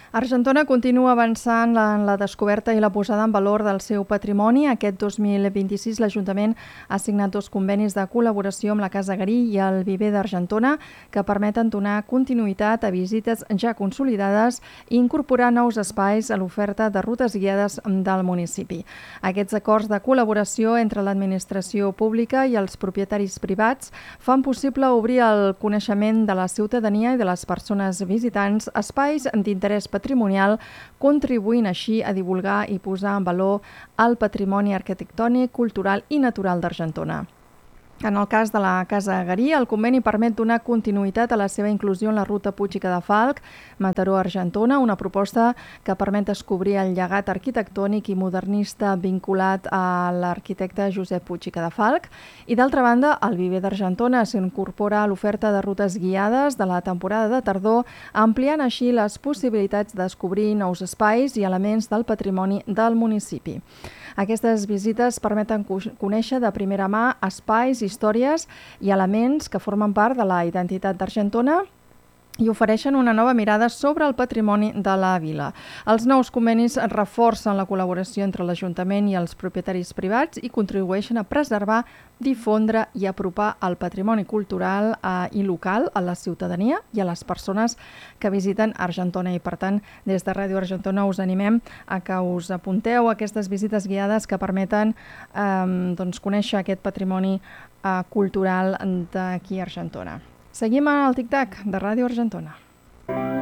Argentona continua avançant en la descoberta i la posada en valor del seu patrimoni. Aquest 2026 l'Ajuntament ha signat 2 convenis de col·laboració amb la Casa Garí i el Viver d'Argentona que permeten donar continuïtat a visites ja consolidades i incorporar nous espais a l'oferta de rutes guiades del municipi. Aquests acords de col·laboració entre l'administració pública i els propietaris privats fan possible obrir el coneixement de la ciutadania i de les persones visitants espais d'interès patrimonial, contribuint així a divulgar i posar en valor el patrimoni arquitectònic, cultural i natural d'Argentona. En el cas de la Casa Garí, el conveni permet donar continuïtat a la seva inclusió en la ruta Puig i Cadafalch, Mataró-Argentona, una proposta que permet descobrir el llegat arquitectònic i modernista vinculat a l'arquitecte Josep Puig i Cadafalch. I d'altra banda, el Viver d'Argentona s'incorpora a l'oferta de rutes guiades de la temporada de tardor, ampliant així les possibilitats de descobrir nous espais i elements del patrimoni del municipi. Aquestes visites permeten conèixer de primera mà espais, històries i elements que formen part de la identitat d'Argentona i ofereixen una nova mirada sobre el patrimoni de la vila. Els nous convenis reforcen la col·laboració entre l'Ajuntament i els propietaris privats i contribueixen a preservar, difondre i apropar el patrimoni cultural i local a la ciutadania i a les persones que visiten Argentona. I, per tant, des de Ràdio Argentona us animem a que us apunteu a aquestes visites guiades que permeten conèixer aquest patrimoni cultural d'aquí a Argentona. Seguim al Tic-Tac de Ràdio Argentona.